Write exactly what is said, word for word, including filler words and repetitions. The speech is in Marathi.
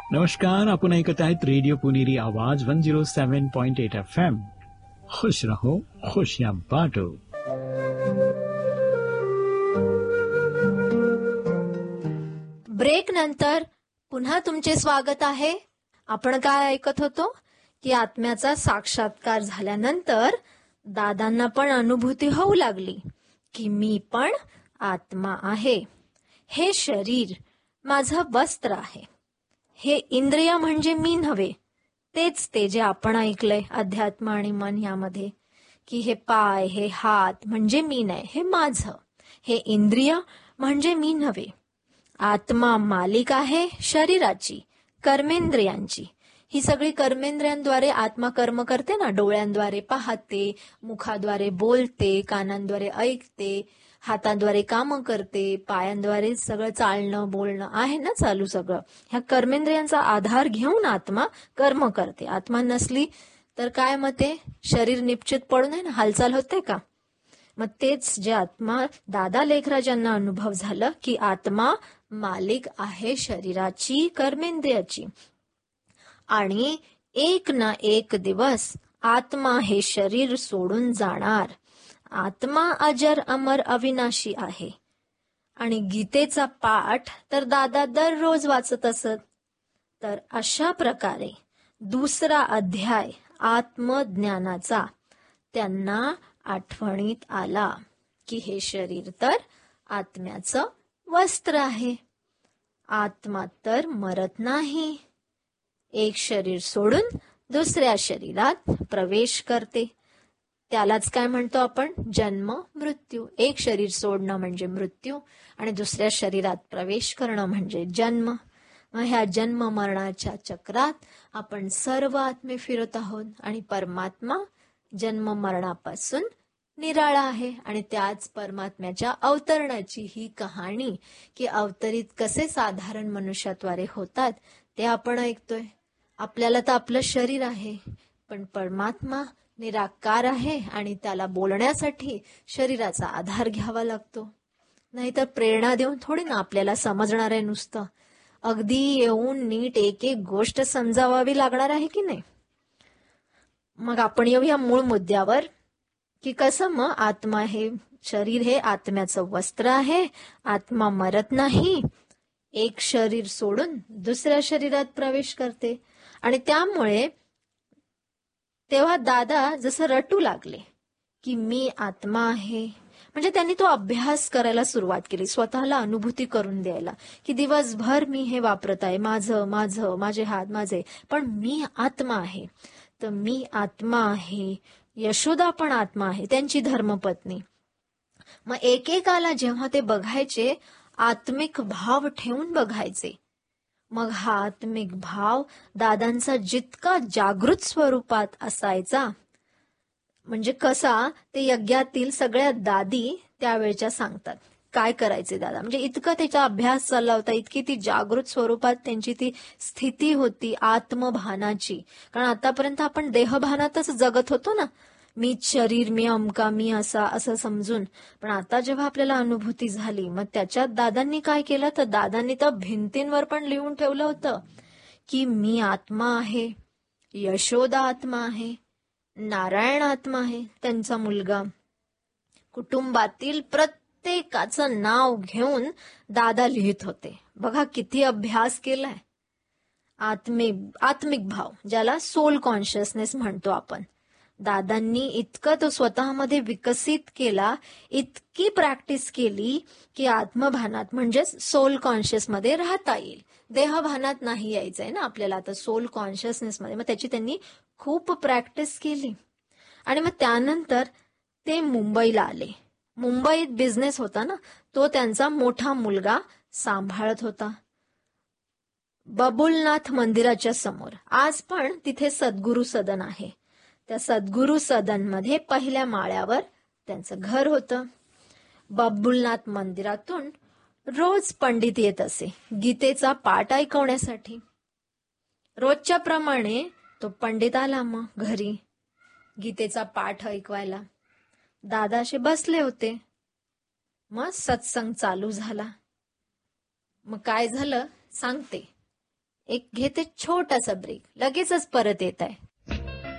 नमस्कार, आपण ऐकत आहेत रेडिओ पुणेरी आवाज वन झिरो सेवन पॉइंट एट एफ एम. खुश रहो, खुशियां बांटो. ब्रेक नंतर पुन्हा तुमचे स्वागत आहे. आपण काय ऐकत होतो की आत्म्याचा साक्षात्कार झाल्यानंतर दादांना पण अनुभूती होऊ लागली की मी पण आत्मा आहे. हे शरीर माझं वस्त्र आहे. हे इंद्रिय म्हणजे मी नव्हे. तेच ते जे आपण ऐकलंय अध्यात्म आणि मन यामध्ये की हे पाय, हे हात म्हणजे मी नाही, हे माझं. हे इंद्रिय म्हणजे मी नव्हे. आत्मा मालिक आहे शरीराची, कर्मेंद्रियांची. ही सगळी कर्मेंद्रियांद्वारे आत्मा कर्म करते ना. डोळ्यांद्वारे पाहते, मुखाद्वारे बोलते, कानांद्वारे ऐकते, हातांद्वारे कामं करते, पायांद्वारे सगळं चालणं बोलणं आहे ना चालू सगळं. ह्या कर्मेंद्रियांचा आधार घेऊन आत्मा कर्म करते. आत्मा नसली तर काय मते शरीर निश्चित पडून आहे ना, हालचाल होते का? मग तेच जे आत्मा दादा लेखराजांना अनुभव झालं की आत्मा मालिक आहे शरीराची, कर्मेंद्रियाची. आणि एक ना एक दिवस आत्मा हे शरीर सोडून जाणार. आत्मा अजर अमर अविनाशी आहे. आणि गीतेचा पाठ तर दादा दररोज वाचत असत. तर अशा प्रकारे दुसरा अध्याय आत्मज्ञानाचा त्यांना आठवणीत आला की हे शरीर तर आत्म्याचं वस्त्र आहे. आत्मा तर मरत नाही. एक शरीर सोडून दुसऱ्या शरीरात प्रवेश करते. त्यालाच काय म्हणतो आपण, जन्म मृत्यू. एक शरीर सोडणं म्हणजे मृत्यू आणि दुसऱ्या शरीरात प्रवेश करणं म्हणजे जन्म. ह्या जन्म मरणाच्या चक्रात आपण सर्व आत्मे फिरत आहोत आणि परमात्मा जन्म मरणापासून निराळा आहे. आणि त्याच परमात्म्याच्या अवतरणाची ही कहाणी की अवतरित कसे साधारण मनुष्याद्वारे होतात ते आपण ऐकतोय. आपल्याला तर आपलं शरीर आहे, पण परमात्मा निराकार आहे आणि त्याला बोलण्यासाठी शरीराचा आधार घ्यावा लागतो. नाहीतर प्रेरणा देऊन थोडी ना आपल्याला समजणार आहे नुसतं. अगदी येऊन नीट एक एक गोष्ट समजावावी लागणार आहे की नाही. मग आपण येऊया मूळ मुद्द्यावर की कसं मग आत्मा हे शरीर हे आत्म्याचं वस्त्र आहे. आत्मा मरत नाही. एक शरीर सोडून दुसऱ्या शरीरात प्रवेश करते. आणि त्यामुळे तेव्हा दादा जसं रटू लागले की मी आत्मा आहे. म्हणजे त्यांनी तो अभ्यास करायला सुरुवात केली, स्वतःला अनुभूती करून द्यायला की दिवसभर मी हे वापरत आहे, माझं माझं माझे हात माझे, पण मी आत्मा आहे. तर मी आत्मा आहे. यशोदा पण आत्मा आहे, त्यांची धर्मपत्नी. मग एकेकाला जेव्हा ते बघायचे आत्मिक भाव ठेवून बघायचे. मग हा आत्मिक भाव दादांचा जितका जागृत स्वरूपात असायचा, म्हणजे कसा ते यज्ञातील सगळ्या दादी त्यावेळच्या सांगतात काय करायचे दादा. म्हणजे इतका त्याचा अभ्यास चालला होता, इतकी ती जागृत स्वरूपात त्यांची ती स्थिती होती आत्मभानाची. कारण आतापर्यंत आपण देहभानातच जगत होतो ना, मीच शरीर, मी अमका, मी असा असं समजून. पण आता जेव्हा आपल्याला अनुभूती झाली मग त्याच्यात दादांनी काय केलं तर दादांनी तर भिंतींवर पण लिहून ठेवलं होतं की मी आत्मा आहे, यशोदा आत्मा आहे, नारायण आत्मा आहे, त्यांचा मुलगा. कुटुंबातील प्रत्येकाचं नाव घेऊन दादा लिहित होते. बघा किती अभ्यास केलाय. आत्मिक आत्मिक भाव ज्याला सोल कॉन्शियसनेस म्हणतो आपण, दादांनी इतकं तो स्वतःमध्ये विकसित केला, इतकी प्रॅक्टिस केली की आत्मभानात म्हणजेच सोल कॉन्शियस मध्ये राहता येईल. देहभानात नाही यायचंय ना आपल्याला आता सोल कॉन्शियसनेस मध्ये. मग त्याची त्यांनी खूप प्रॅक्टिस केली. आणि मग त्यानंतर ते मुंबईला आले. मुंबईत बिझनेस होता ना, तो त्यांचा मोठा मुलगा सांभाळत होता बबुलनाथ मंदिराच्या समोर. आज पण तिथे सद्गुरू सदन आहे. त्या सद्गुरू सदन मध्ये पहिल्या माळ्यावर त्यांचं घर होतं. बबुलनाथ मंदिरातून रोज पंडित येत असे गीतेचा पाठ ऐकवण्यासाठी. रोजच्या प्रमाणे तो पंडित आला मग घरी गीतेचा पाठ ऐकवायला. दादाशे बसले होते. मग सत्संग चालू झाला. मग काय झालं सांगते. एक घेते छोटासा ब्रेक, लगेचच परत येत आहे.